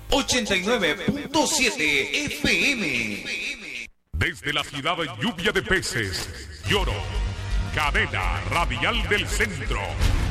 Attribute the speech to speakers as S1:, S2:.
S1: 89.7 FM.
S2: Desde la ciudad lluvia de peces, Lloro, cadena radial del centro.